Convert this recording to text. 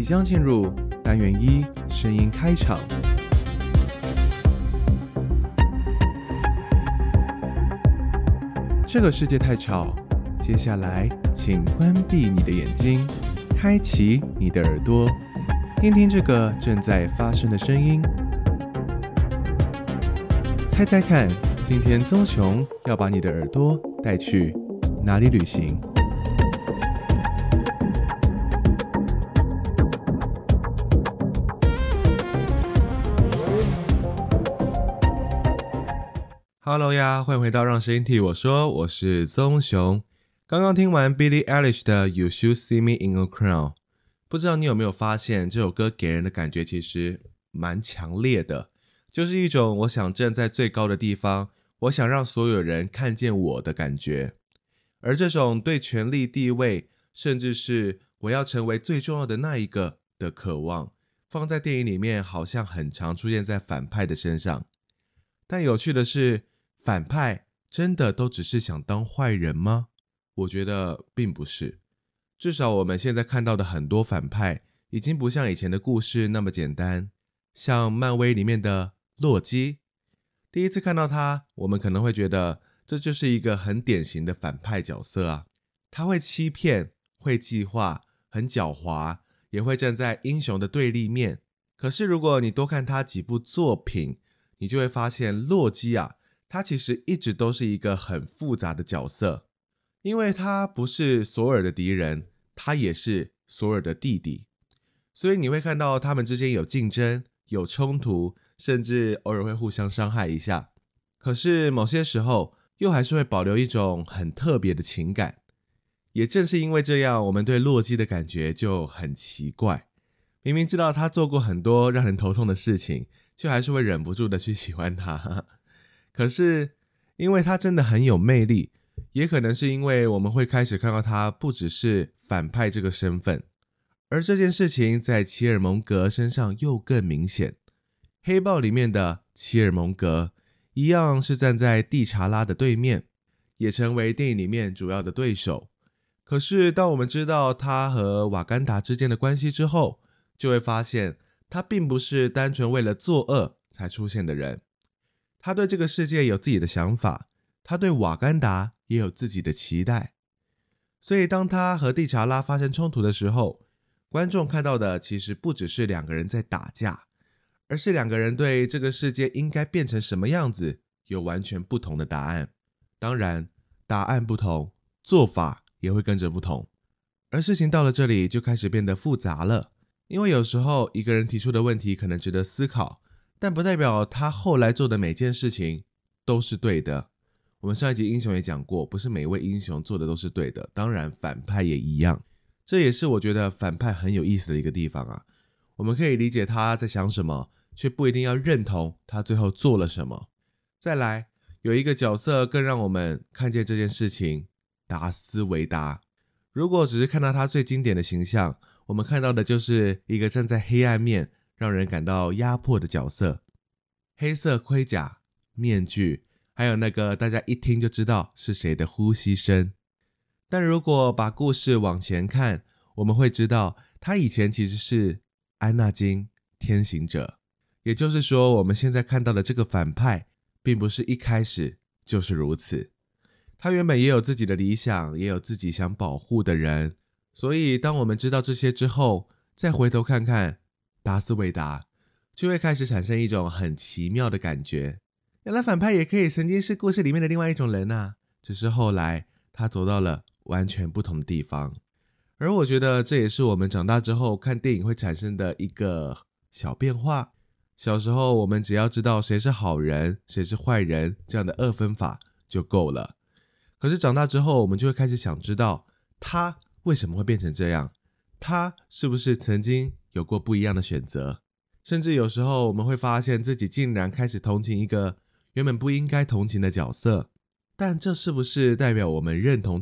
即将进入单元一声音开场。这个世界太吵，接下来请关闭你的眼睛，开启你的耳朵，听听这个正在发生的声音。猜猜看，今天棕熊要把你的耳朵带去哪里旅行？Hello 呀，欢迎回到让声音替我说，我是棕熊。刚刚听完 Billie Eilish 的 You Should See Me in a Crown， 不知道你有没有发现这首歌给人的感觉其实蛮强烈的，就是一种我想站在最高的地方，我想让所有人看见我的感觉。而这种对权力地位，甚至是我要成为最重要的那一个的渴望，放在电影里面好像很常出现在反派的身上。但有趣的是，反派真的都只是想当坏人吗？我觉得并不是。至少我们现在看到的很多反派已经不像以前的故事那么简单。像漫威里面的洛基，第一次看到他，我们可能会觉得这就是一个很典型的反派角色啊。他会欺骗，会计划，很狡猾，也会站在英雄的对立面。可是如果你多看他几部作品，你就会发现洛基啊，他其实一直都是一个很复杂的角色，因为他不是索尔的敌人，他也是索尔的弟弟，所以你会看到他们之间有竞争，有冲突，甚至偶尔会互相伤害一下。可是某些时候又还是会保留一种很特别的情感。也正是因为这样，我们对洛基的感觉就很奇怪。明明知道他做过很多让人头痛的事情，却还是会忍不住的去喜欢他。可是因为他真的很有魅力，也可能是因为我们会开始看到他不只是反派这个身份，而这件事情在齐尔蒙格身上又更明显。黑豹里面的齐尔蒙格一样是站在蒂查拉的对面，也成为电影里面主要的对手。可是当我们知道他和瓦干达之间的关系之后，就会发现他并不是单纯为了作恶才出现的人。他对这个世界有自己的想法，他对瓦干达也有自己的期待。所以当他和蒂查拉发生冲突的时候，观众看到的其实不只是两个人在打架，而是两个人对这个世界应该变成什么样子有完全不同的答案。当然，答案不同，做法也会跟着不同。而事情到了这里就开始变得复杂了，因为有时候一个人提出的问题可能值得思考，但不代表他后来做的每件事情都是对的。我们上一集英雄也讲过，不是每一位英雄做的都是对的，当然反派也一样。这也是我觉得反派很有意思的一个地方啊。我们可以理解他在想什么，却不一定要认同他最后做了什么。再来，有一个角色更让我们看见这件事情，达斯维达。如果只是看到他最经典的形象，我们看到的就是一个站在黑暗面让人感到压迫的角色。黑色盔甲、面具，还有那个大家一听就知道是谁的呼吸声。但如果把故事往前看，我们会知道他以前其实是安纳金天行者。也就是说，我们现在看到的这个反派并不是一开始就是如此。他原本也有自己的理想，也有自己想保护的人。所以当我们知道这些之后，再回头看看达斯维达，就会开始产生一种很奇妙的感觉。原来反派也可以曾经是故事里面的另外一种人啊，只是后来他走到了完全不同的地方。而我觉得这也是我们长大之后看电影会产生的一个小变化。小时候我们只要知道谁是好人，谁是坏人，这样的二分法就够了。可是长大之后，我们就会开始想知道他为什么会变成这样，他是不是曾经有过不一样的选择。甚至有时候我们会发现自己竟然开始同情一个原本不应该同情的角色，但这是不是代表我们认同